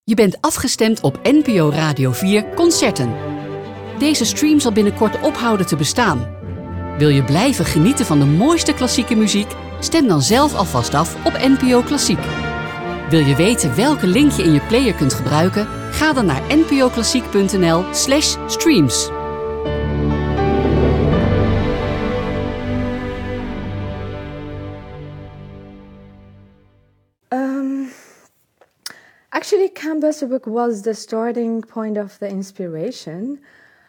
Je bent afgestemd op NPO Radio 4 Concerten. Deze stream zal binnenkort ophouden te bestaan. Wil je blijven genieten van de mooiste klassieke muziek? Stem dan zelf alvast af op NPO Klassiek. Wil je weten welke link je in je player kunt gebruiken? Ga dan naar npoklassiek.nl/streams. Actually, Count Basserbook was the starting point of the inspiration.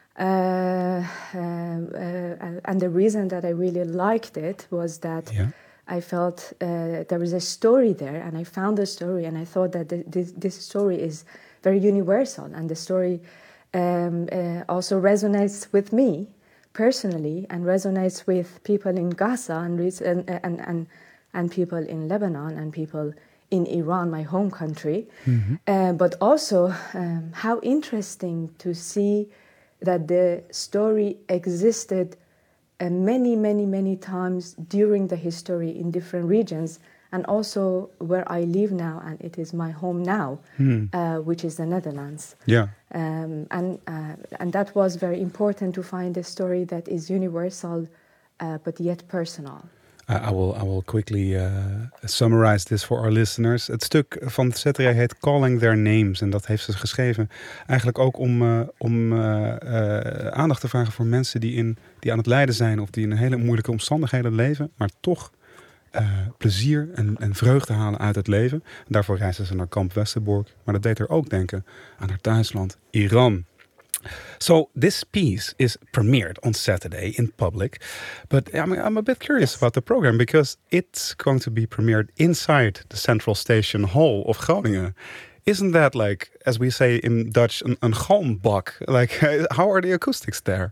And the reason that I really liked it was that I felt there was a story there, and I found the story, and I thought that this story is very universal, and the story also resonates with me personally, and resonates with people in Gaza and people in Lebanon and people in Iran, my home country. Mm-hmm. But also how interesting to see that the story existed many times during the history in different regions, and also where I live now, and it is my home now, which is the Netherlands. Yeah. And that was very important to find a story that is universal, but yet personal. I will quickly summarize this for our listeners. Het stuk van Cetterij heet Calling Their Names. En dat heeft ze geschreven eigenlijk ook om aandacht te vragen voor mensen die aan het lijden zijn, of die in hele moeilijke omstandigheden leven, maar toch plezier en vreugde halen uit het leven. En daarvoor reisden ze naar kamp Westerbork. Maar dat deed er ook denken aan haar thuisland, Iran. So this piece is premiered on Saturday in public, but I'm a bit curious about the program because it's going to be premiered inside the Central Station Hall of Groningen. Isn't that, like, as we say in Dutch, een galmbak? Like, how are the acoustics there?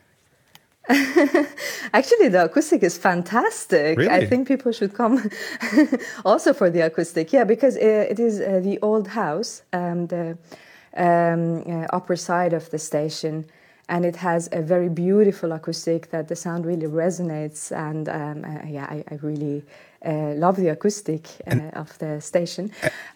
Actually, the acoustic is fantastic. Really? I think people should come also for the acoustic. Yeah, because it is the old house, the upper side of the station, and it has a very beautiful acoustic that the sound really resonates, and I really love the acoustic of the station.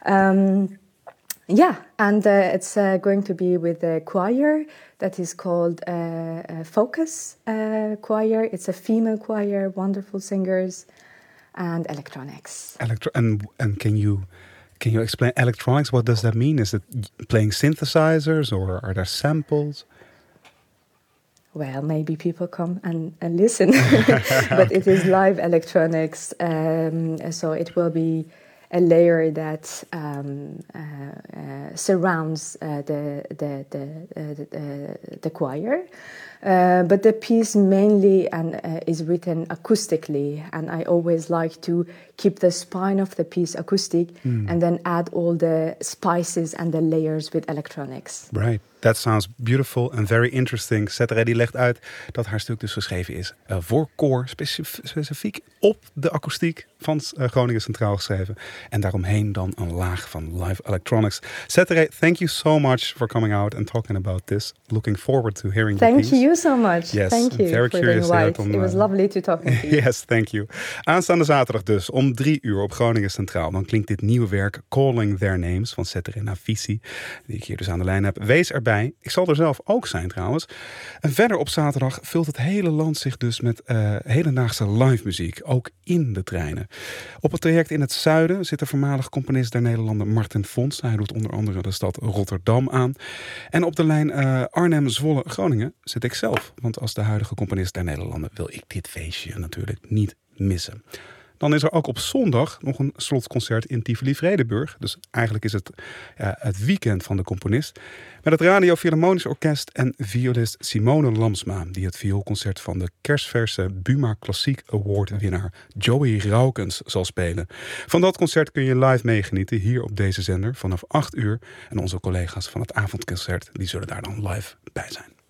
It's going to be with a choir that is called Focus Choir. It's a female choir, wonderful singers, and electronics. And can you explain electronics? What does that mean? Is it playing synthesizers, or are there samples? Well, maybe people come and listen, but it is live electronics. So it will be a layer that surrounds the choir. But the piece mainly is written acoustically, and I always like to keep the spine of the piece acoustic and then add all the spices and the layers with electronics. Right. That sounds beautiful and very interesting. Cetterij die legt uit dat haar stuk dus geschreven is voor koor, specifiek op de akoestiek van Groningen Centraal geschreven. En daaromheen dan een laag van live electronics. Cetterij, thank you so much for coming out and talking about this. Looking forward to hearing the piece. Thank you so much. Yes, thank you very for curious the invite. It was lovely to talk to you. Yes, thank you. Aanstaande zaterdag dus om 3:00 op Groningen Centraal. Dan klinkt dit nieuwe werk Calling Their Names van Cetterij Nafisi, die ik hier dus aan de lijn heb. Wees erbij. Ik zal er zelf ook zijn trouwens. En verder op zaterdag vult het hele land zich dus met hedendaagse live muziek. Ook in de treinen. Op het traject in het zuiden zit de voormalig componist der Nederlanden Martin Fons. Hij doet onder andere de stad Rotterdam aan. En op de lijn Arnhem-Zwolle-Groningen zit ik zelf. Want als de huidige componist der Nederlanden wil ik dit feestje natuurlijk niet missen. Dan is er ook op zondag nog een slotconcert in Tivoli-Vredenburg. Dus eigenlijk is het het weekend van de componist. Met het Radio Philharmonisch Orkest en violist Simone Lamsma, die het vioolconcert van de kerstverse Buma Klassiek Award winnaar Joey Raukens zal spelen. Van dat concert kun je live meegenieten hier op deze zender vanaf 8:00. En onze collega's van het avondconcert die zullen daar dan live bij zijn.